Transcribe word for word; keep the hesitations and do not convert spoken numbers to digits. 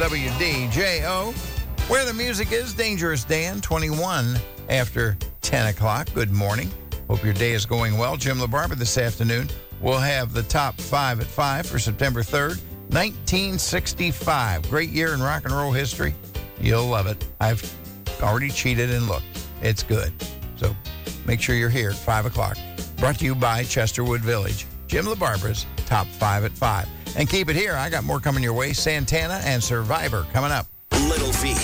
W D J O. Where the music is, Dangerous Dan, twenty-one after ten o'clock. Good morning. Hope your day is going well. Jim LaBarbera this afternoon. We'll have the top five at five for September third, nineteen sixty-five. Great year in rock and roll history. You'll love it. I've already cheated and looked. It's good. So make sure you're here at five o'clock. Brought to you by Chesterwood Village. Jim LaBarbera's top five at five. And keep it here. I got more coming your way. Santana and Survivor coming up.